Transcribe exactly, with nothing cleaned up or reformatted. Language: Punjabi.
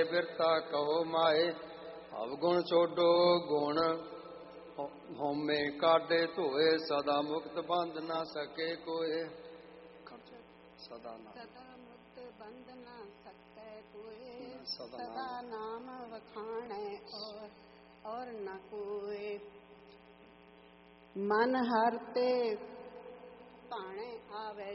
ਬਿਰਤਾ ਕਹੋ ਮਾਏ, ਅਵਗੁਣ ਛੋਡੋ ਗੁਣ ਹਉਮੈ ਕਾਢੇ ਧੋਏ, ਸਦਾ ਮੁਕਤ ਬੰਧ ਨਾ ਸਕੇ ਕੋਏ। ਸਦਾ ਮੁਕਤ ਬੰਧ ਨਾ ਸਕੈ ਕੋਏ, ਸਦਾ ਨਾਮ ਵਖਾਣੈ ਔਰ ਔਰ ਨ ਕੋਏ। ਮਨ ਹਰ ਤੇ ਭਾਣੇ ਆਵੈ